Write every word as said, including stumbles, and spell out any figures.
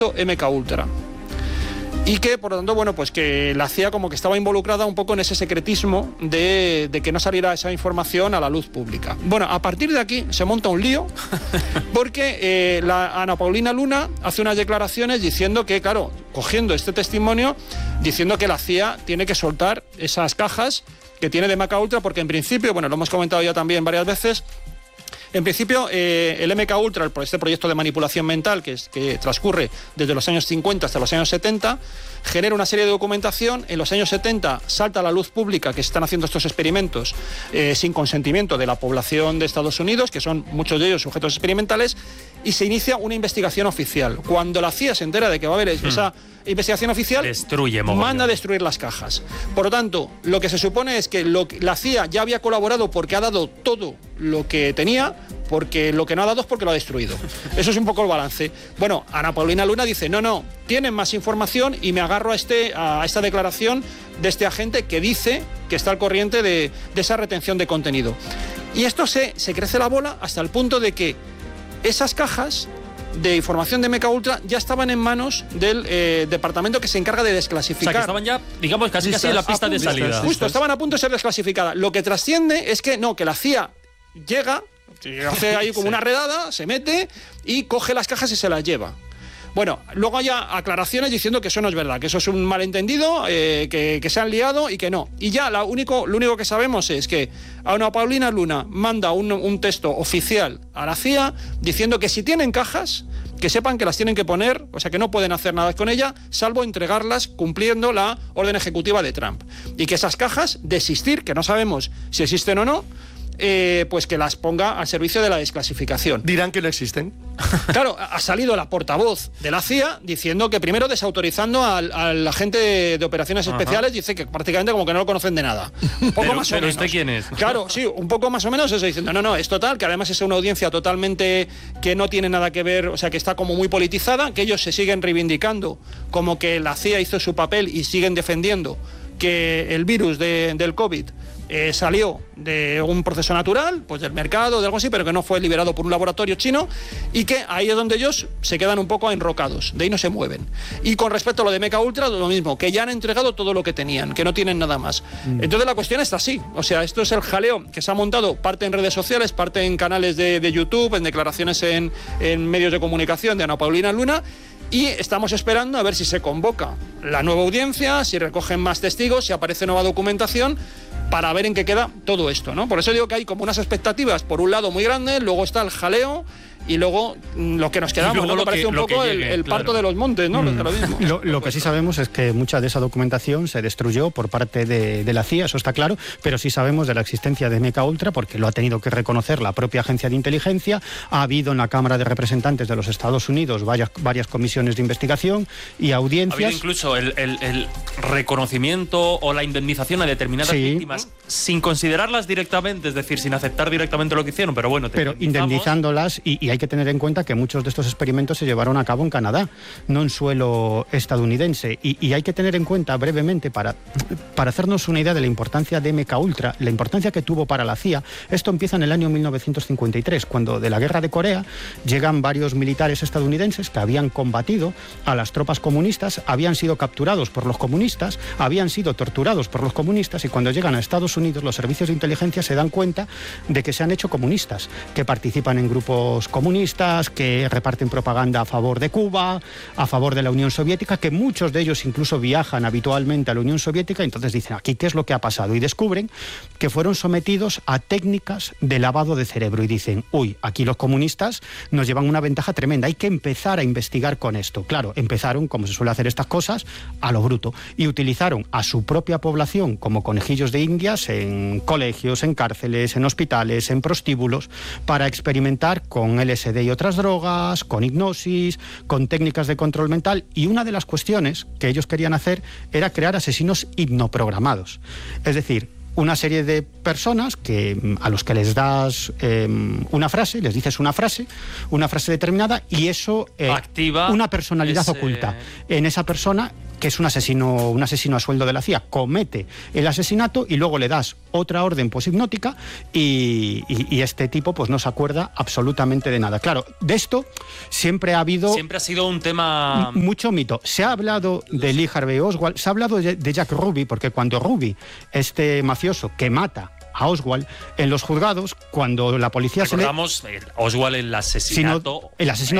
eme ka Ultra. Y que, por lo tanto, bueno, pues que la C I A como que estaba involucrada un poco en ese secretismo de, de que no saliera esa información a la luz pública. Bueno, a partir de aquí se monta un lío, porque eh, la Ana Paulina Luna hace unas declaraciones diciendo que, claro, cogiendo este testimonio, diciendo que la C I A tiene que soltar esas cajas que tiene de eme ka Ultra, porque en principio, bueno, lo hemos comentado ya también varias veces, en principio, eh, el eme ka Ultra, este proyecto de manipulación mental que, es, que transcurre desde los años cincuenta hasta los años setenta, genera una serie de documentación. En los años setenta salta a la luz pública que se están haciendo estos experimentos eh, sin consentimiento de la población de Estados Unidos, que son muchos de ellos sujetos experimentales, y se inicia una investigación oficial. Cuando la C I A se entera de que va a haber hmm. esa investigación oficial, Destruye, manda a destruir las cajas. Por lo tanto, lo que se supone es que lo, la C I A ya había colaborado porque ha dado todo lo que tenía, porque lo que no ha dado es porque lo ha destruido. Eso es un poco el balance. Bueno, Ana Paulina Luna dice, no, no, tienen más información, y me agarro a, este, a esta declaración de este agente que dice que está al corriente de, de esa retención de contenido. Y esto se, se crece la bola hasta el punto de que esas cajas de información de eme ka Ultra ya estaban en manos del eh, departamento que se encarga de desclasificar. O sea, que estaban ya, digamos, casi, casi en la pista de salida. Justo, estaban a punto de ser desclasificadas. Lo que trasciende es que no, que la C I A llega, hace ahí como sí. una redada, se mete y coge las cajas y se las lleva. Bueno, luego hay aclaraciones diciendo que eso no es verdad, que eso es un malentendido, eh, que, que se han liado y que no. Y ya la único, lo único que sabemos es que Ana Paulina Luna manda un, un texto oficial a la C I A diciendo que si tienen cajas, que sepan que las tienen que poner, o sea que no pueden hacer nada con ella, salvo entregarlas cumpliendo la orden ejecutiva de Trump. Y que esas cajas, desistir, que no sabemos si existen o no, Eh, pues que las ponga al servicio de la desclasificación. Dirán que no existen. Claro, ha salido la portavoz de la C I A diciendo que primero desautorizando al, al agente de, de operaciones Ajá. especiales, dice que prácticamente como que no lo conocen de nada. Un poco pero, más o pero menos. ¿usted quién es? Claro, sí, un poco más o menos eso, diciendo, no, no, es total, que además es una audiencia totalmente que no tiene nada que ver, o sea, que está como muy politizada, que ellos se siguen reivindicando como que la C I A hizo su papel y siguen defendiendo que el virus de, del COVID Eh, salió de un proceso natural, pues del mercado, de algo así, pero que no fue liberado por un laboratorio chino, y que ahí es donde ellos se quedan un poco enrocados, de ahí no se mueven. Y con respecto a lo de eme ka Ultra, lo mismo, que ya han entregado todo lo que tenían, que no tienen nada más. Mm. Entonces la cuestión está así, o sea, esto es el jaleo que se ha montado, parte en redes sociales, parte en canales de, de YouTube, en declaraciones en, en medios de comunicación de Ana Paulina Luna, y estamos esperando a ver si se convoca la nueva audiencia, si recogen más testigos, si aparece nueva documentación, para ver en qué queda todo esto, ¿no? Por eso digo que hay como unas expectativas, por un lado muy grandes, luego está el jaleo, y luego lo que nos quedamos, ¿no? Me parece un poco llegue, el, el claro. parto de los montes, ¿no? Mm. Lo, mismo. Lo, lo que sí sabemos es que mucha de esa documentación se destruyó por parte de, de la C I A, eso está claro, pero sí sabemos de la existencia de eme ka Ultra porque lo ha tenido que reconocer la propia agencia de inteligencia. Ha habido en la Cámara de Representantes de los Estados Unidos varias, varias comisiones de investigación y audiencias. Ha habido incluso el, el, el reconocimiento o la indemnización a determinadas sí. víctimas sin considerarlas directamente, es decir, sin aceptar directamente lo que hicieron, pero bueno, te pero indemnizándolas y, y hay que tener en cuenta que muchos de estos experimentos se llevaron a cabo en Canadá, no en suelo estadounidense. Y, y hay que tener en cuenta brevemente, para, para hacernos una idea de la importancia de eme ka Ultra, la importancia que tuvo para la C I A. Esto empieza en el año mil novecientos cincuenta y tres, cuando de la guerra de Corea llegan varios militares estadounidenses que habían combatido a las tropas comunistas, habían sido capturados por los comunistas, habían sido torturados por los comunistas, y cuando llegan a Estados Unidos los servicios de inteligencia se dan cuenta de que se han hecho comunistas, que participan en grupos comunistas, que reparten propaganda a favor de Cuba, a favor de la Unión Soviética, que muchos de ellos incluso viajan habitualmente a la Unión Soviética. Entonces dicen, aquí qué es lo que ha pasado, y descubren que fueron sometidos a técnicas de lavado de cerebro y dicen, uy, aquí los comunistas nos llevan una ventaja tremenda, hay que empezar a investigar con esto. Claro, empezaron, como se suele hacer estas cosas, a lo bruto, y utilizaron a su propia población como conejillos de indias en colegios, en cárceles, en hospitales, en prostíbulos, para experimentar con el ele ese de y otras drogas, con hipnosis, con técnicas de control mental, y una de las cuestiones que ellos querían hacer era crear asesinos hipnoprogramados. Es decir, una serie de personas que a los que les das eh, una frase, les dices una frase, una frase determinada, y eso eh, activa una personalidad ese... oculta en esa persona, que es un asesino, un asesino a sueldo de la C I A, comete el asesinato y luego le das otra orden poshipnótica y, y, y este tipo pues no se acuerda absolutamente de nada. Claro, de esto siempre ha habido... Siempre ha sido un tema... Mucho mito. Se ha hablado de Lee Harvey Oswald, se ha hablado de, de Jack Ruby, porque cuando Ruby, este mafioso que mata a Oswald en los juzgados, cuando la policía Recordamos, se le... Oswald el asesinato, Sino, el asesinato